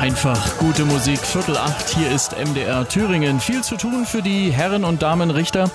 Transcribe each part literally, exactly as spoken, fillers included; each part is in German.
Einfach gute Musik, Viertel acht, hier ist M D R Thüringen. Viel zu tun für die Herren und Damen Richter.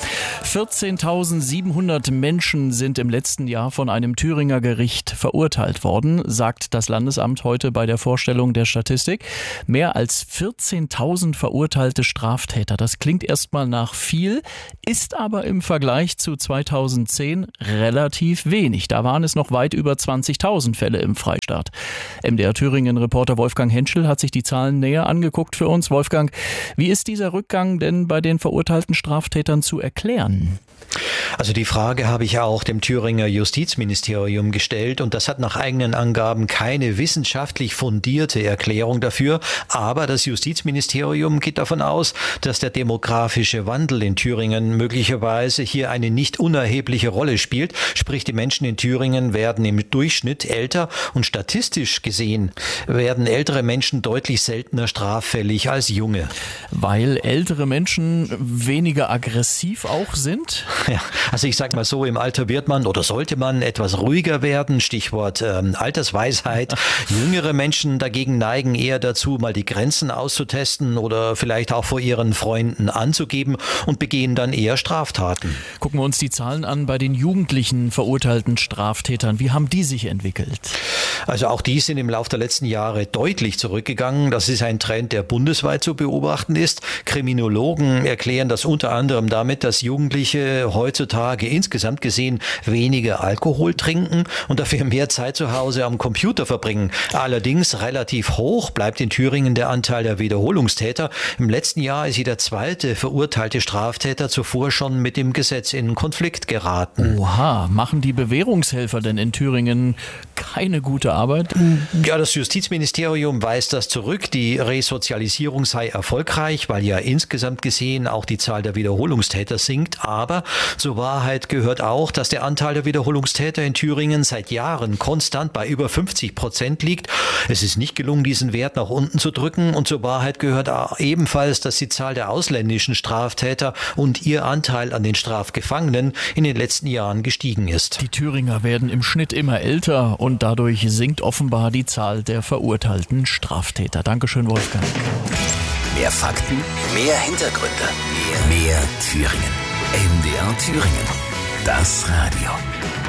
vierzehntausendsiebenhundert Menschen sind im letzten Jahr von einem Thüringer Gericht verurteilt worden, sagt das Landesamt heute bei der Vorstellung der Statistik. Mehr als vierzehntausend verurteilte Straftäter. Das klingt erstmal nach viel, ist aber im Vergleich zu zweitausendzehn relativ wenig. Da waren es noch weit über zwanzigtausend Fälle im Freistaat. M D R Thüringen-Reporter Wolfgang Henschel hat sich die Zahlen näher angeguckt für uns. Wolfgang, wie ist dieser Rückgang denn bei den verurteilten Straftätern zu erklären? Also die Frage habe ich auch dem Thüringer Justizministerium gestellt und das hat nach eigenen Angaben keine wissenschaftlich fundierte Erklärung dafür. Aber das Justizministerium geht davon aus, dass der demografische Wandel in Thüringen möglicherweise hier eine nicht unerhebliche Rolle spielt. Sprich, die Menschen in Thüringen werden im Durchschnitt älter und statistisch gesehen werden ältere Menschen deutlich seltener straffällig als junge. Weil ältere Menschen weniger aggressiv auch sind? Ja, also ich sag mal so, im Alter wird man oder sollte man etwas ruhiger werden, Stichwort ähm, Altersweisheit. Jüngere Menschen dagegen neigen eher dazu, mal die Grenzen auszutesten oder vielleicht auch vor ihren Freunden anzugeben und begehen dann eher Straftaten. Gucken wir uns die Zahlen an bei den jugendlichen verurteilten Straftätern. Wie haben die sich entwickelt? Also auch die sind im Laufe der letzten Jahre deutlich zurückgegangen. Das ist ein Trend, der bundesweit zu beobachten ist. Kriminologen erklären das unter anderem damit, dass Jugendliche heutzutage insgesamt gesehen weniger Alkohol trinken und dafür mehr Zeit zu Hause am Computer verbringen. Allerdings relativ hoch bleibt in Thüringen der Anteil der Wiederholungstäter. Im letzten Jahr ist jeder zweite verurteilte Straftäter zuvor schon mit dem Gesetz in Konflikt geraten. Oha, machen die Bewährungshelfer denn in Thüringen keine gute Arbeit? Ja, das Justizministerium weist das zurück. Die Resozialisierung sei erfolgreich, weil ja insgesamt gesehen auch die Zahl der Wiederholungstäter sinkt. Aber zur Wahrheit gehört auch, dass der Anteil der Wiederholungstäter in Thüringen seit Jahren konstant bei über fünfzig Prozent liegt. Es ist nicht gelungen, diesen Wert nach unten zu drücken. Und zur Wahrheit gehört auch ebenfalls, dass die Zahl der ausländischen Straftäter und ihr Anteil an den Strafgefangenen in den letzten Jahren gestiegen ist. Die Thüringer werden im Schnitt immer älter und dadurch sinkt offenbar die Zahl der verurteilten Straftäter. Dankeschön, Wolfgang. Mehr Fakten, mehr Hintergründe, mehr, mehr Thüringen. M D R Thüringen. Das Radio.